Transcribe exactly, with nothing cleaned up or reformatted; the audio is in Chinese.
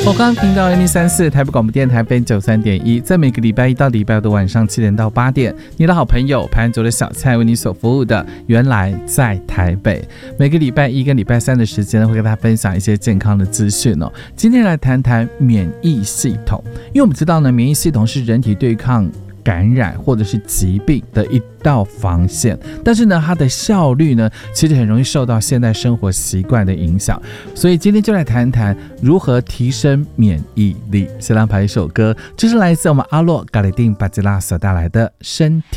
我刚刚听到 M 一三四 台北广播电台 F M 九三点一，在每个礼拜一到礼拜五的晚上七点到八点，你的好朋友潘卓的小菜为你所服务的原来在台北。每个礼拜一跟礼拜三的时间会跟大家分享一些健康的资讯哦。今天来谈谈免疫系统，因为我们知道呢，免疫系统是人体对抗感染或者是疾病的一道防线，但是呢，它的效率呢，其实很容易受到现代生活习惯的影响。所以今天就来谈谈如何提升免疫力。先来排一首歌，这是来自我们阿洛嘎里丁巴吉拉所带来的身体。